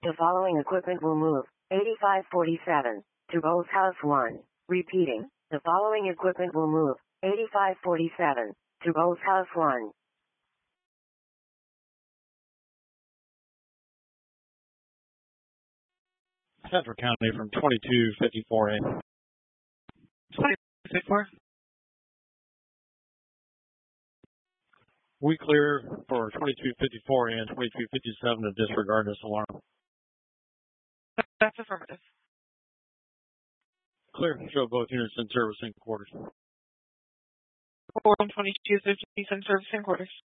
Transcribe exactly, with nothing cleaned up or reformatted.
The following equipment will move. eighty-five forty-seven to Bose House one. Repeating. The following equipment will move. eighty-five forty-seven to Bose House one. Central County from twenty-two fifty-four A. twenty-two fifty-four. We clear for twenty-two fifty-four and twenty-two fifty-seven to disregard this alarm. That's affirmative. Clear. Show both units in service in quarters. four one twenty-two fifty in service in quarters.